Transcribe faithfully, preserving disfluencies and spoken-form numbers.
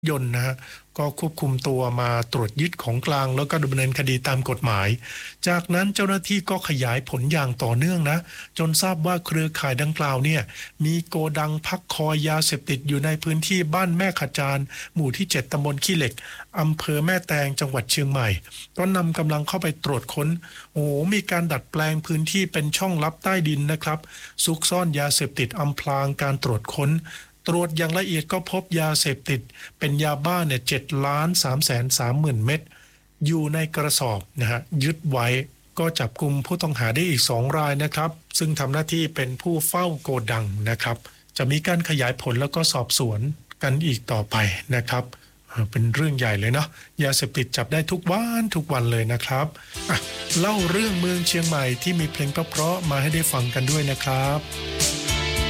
ยนต์นะฮะก็ควบคุมตัวมาตรวจยึดของกลางแล้วก็ดำเนินคดีตามกฎหมายจากนั้นเจ้าหน้าที่ก็ขยายผลอย่างต่อเนื่องนะจนทราบว่าเครือข่ายดังกล่าวเนี่ยมีโกดังพักคอยยาเสพติดอยู่ในพื้นที่บ้านแม่ขจารหมู่ที่เจ็ดตำบลขี้เหล็กอำเภอแม่แตงจังหวัดเชียงใหม่ก็นำกำลังเข้าไปตรวจค้นโอ้มีการดัดแปลงพื้นที่เป็นช่องลับใต้ดินนะครับซุกซ่อนยาเสพติดอำพรางการตรวจค้นตรวจอย่างละเอียดก็พบยาเสพติดเป็นยาบ้าเนี่ยเจ็ดล้านสามแสนสามหมื่นเม็ดอยู่ในกระสอบนะฮะยึดไว้ก็จับกุมผู้ต้องหาได้อีกสองรายนะครับซึ่งทำหน้าที่เป็นผู้เฝ้าโกดังนะครับจะมีการขยายผลแล้วก็สอบสวนกันอีกต่อไปนะครับเป็นเรื่องใหญ่เลยเนาะยาเสพติดจับได้ทุกวันทุกวันเลยนะครับอ่ะเล่าเรื่องเมืองเชียงใหม่ที่มีเพลงเพราะๆมาให้ได้ฟังกันด้วยนะครับ